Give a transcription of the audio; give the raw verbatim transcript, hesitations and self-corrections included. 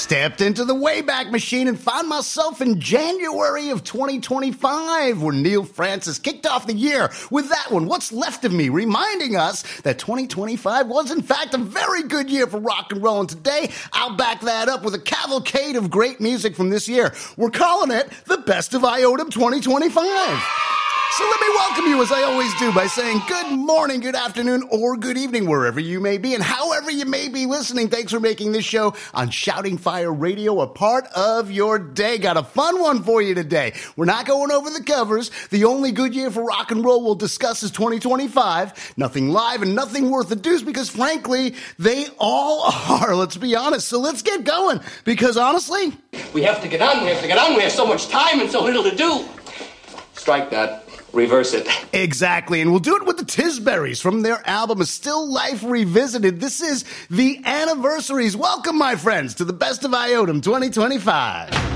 Stepped into the Wayback Machine and found myself in January of twenty twenty-five, where Neil Francis kicked off the year with that one, What's Left of Me, reminding us that twenty twenty-five was in fact a very good year for rock and roll. And today, I'll back that up with a cavalcade of great music from this year. We're calling it the Best of Iotum twenty twenty-five. So let me welcome you, as I always do, by saying good morning, good afternoon, or good evening, wherever you may be, and however you may be listening. Thanks for making this show on Shouting Fire Radio a part of your day. Got a fun one for you today. We're not going over the covers. The only good year for rock and roll we'll discuss is twenty twenty-five. Nothing live and nothing worth the deuce, because frankly, they all are, let's be honest. So let's get going, because honestly, we have to get on, we have to get on. We have so much time and so little to do. Strike that. Reverse it. Exactly, and we'll do it with the Tisberries from their album A Still Life Revisited. This is the Anniversaries. Welcome, my friends, to the Best of Iotum twenty twenty-five.